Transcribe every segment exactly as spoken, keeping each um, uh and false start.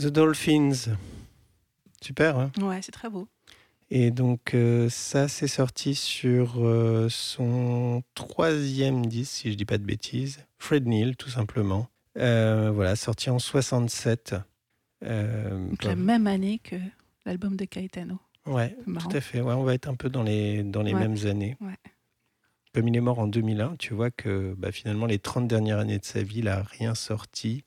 The Dolphins. Super, hein? Ouais, c'est très beau. Et donc, euh, ça, c'est sorti sur euh, son troisième disque, si je dis pas de bêtises. Fred Neil, tout simplement. Euh, voilà, sorti en soixante-sept. Euh, Donc bah, la même année que l'album de Caetano. ouais, C'est marrant. tout à fait. Ouais, on va être un peu dans les, dans les Ouais. mêmes années. Ouais. Comme il est mort en deux mille un, tu vois que bah, finalement, les trente dernières années de sa vie, il n'a rien sorti.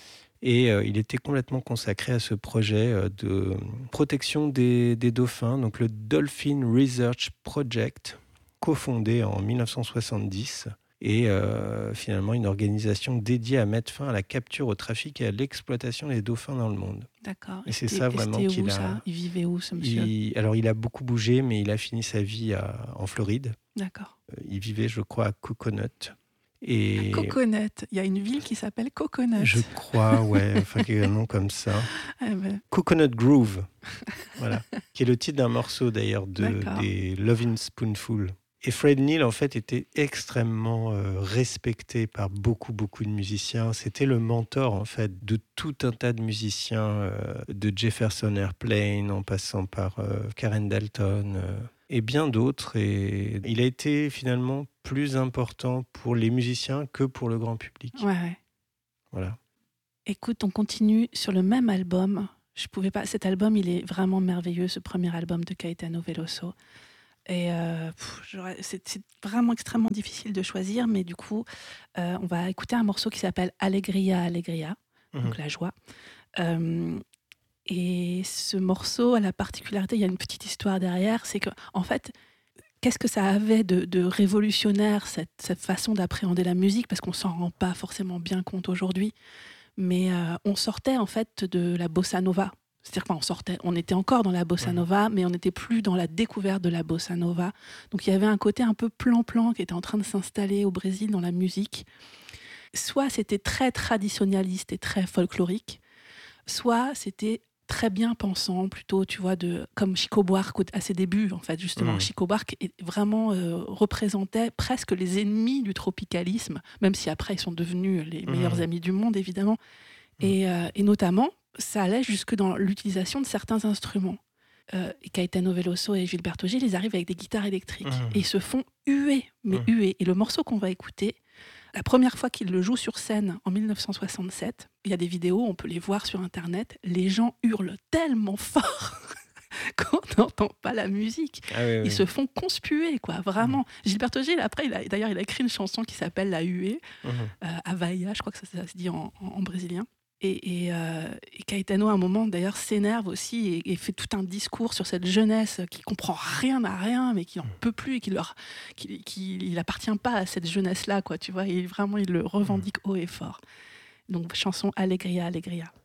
Et euh, il était complètement consacré à ce projet euh, de protection des, des dauphins, donc le Dolphin Research Project, cofondé en dix-neuf cent soixante-dix, et euh, finalement une organisation dédiée à mettre fin à la capture, au trafic et à l'exploitation des dauphins dans le monde. D'accord. Et c'est c'était, ça et vraiment c'était qu'il où a... ça Il vivait où ce monsieur Il, alors il a beaucoup bougé, mais il a fini sa vie à, en Floride. D'accord. Euh, Il vivait, je crois, à Coconut. Et Coconut. Il y a une ville qui s'appelle Coconut. je crois, ouais, enfin, qu'il y a un nom comme ça. Ah ben, Coconut Groove, voilà, qui est le titre d'un morceau d'ailleurs de, D'accord. des Lovin' Spoonful. Et Fred Neil, en fait, était extrêmement euh, respecté par beaucoup, beaucoup de musiciens. C'était le mentor, en fait, de tout un tas de musiciens, euh, de Jefferson Airplane, en passant par euh, Karen Dalton, euh, et bien d'autres. Et il a été finalement plus important pour les musiciens que pour le grand public. ouais, ouais. Voilà. Écoute, on continue sur le même album. Je pouvais pas. Cet album, il est vraiment merveilleux, ce premier album de Caetano Veloso. Et euh, pff, j'aurais- c'est, c'est vraiment extrêmement difficile de choisir, mais du coup, euh, on va écouter un morceau qui s'appelle Allegria, Allegria, Mhm. donc la joie. Euh, et ce morceau a la particularité, il y a une petite histoire derrière, c'est que, en fait, qu'est-ce que ça avait de, de révolutionnaire, cette, cette façon d'appréhender la musique, parce qu'on s'en rend pas forcément bien compte aujourd'hui. Mais euh, on sortait en fait de la bossa nova. C'est-à-dire qu'on sortait, on était encore dans la bossa nova, mais on n'était plus dans la découverte de la bossa nova. Donc il y avait un côté un peu plan-plan qui était en train de s'installer au Brésil dans la musique. Soit c'était très traditionnaliste et très folklorique, soit c'était très bien pensant, plutôt, tu vois, de, comme Chico Buarque à ses débuts, en fait, justement. Mmh. Chico Buarque est vraiment euh, représentait presque les ennemis du tropicalisme, même si après ils sont devenus les meilleurs Mmh. amis du monde, évidemment. Mmh. Et, euh, et notamment, ça allait jusque dans l'utilisation de certains instruments. Euh, Caetano Veloso et Gilberto Gil, ils arrivent avec des guitares électriques. Mmh. Et ils se font huer, mais Mmh. huer. Et le morceau qu'on va écouter, la première fois qu'ils le jouent sur scène en dix-neuf cent soixante-sept, il y a des vidéos, on peut les voir sur Internet, les gens hurlent tellement fort qu'on n'entend pas la musique. Ah oui, oui. Ils se font conspuer, quoi, vraiment. Gilberto Gil, après, il a, d'ailleurs, il a écrit une chanson qui s'appelle La Huée, Mmh. euh, Avaia, je crois que ça, ça se dit en, en, en brésilien. Et, et, euh, et Caetano, à un moment, d'ailleurs, s'énerve aussi et, et fait tout un discours sur cette jeunesse qui comprend rien à rien, mais qui n'en peut plus et qui leur, qui, qui, il appartient pas à cette jeunesse-là, quoi, tu vois. Et vraiment, il le revendique haut et fort. Donc, chanson Allegria, Allegria.